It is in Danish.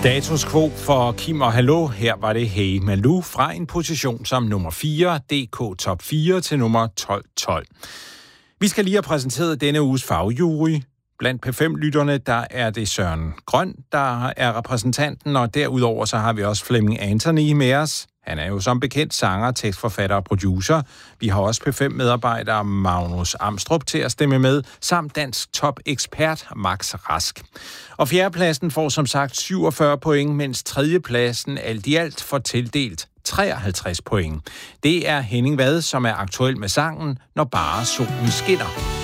Status quo for Kim og Hallo. Her var det Hey Malou fra en position som nummer 4, DK Top 4 til nummer 12. Vi skal lige have præsenteret denne uges fagjury. Blandt P5-lytterne, der er det Søren Grøn, der er repræsentanten, og derudover så har vi også Flemming Anthony med os. Han er jo som bekendt sanger, tekstforfatter og producer. Vi har også P5-medarbejder Magnus Amstrup til at stemme med, samt dansk top-ekspert Max Rask. Og fjerdepladsen får som sagt 47 point, mens tredjepladsen alt i alt får tildelt 53 point. Det er Henning Vad, som er aktuel med sangen Når bare solen skinner.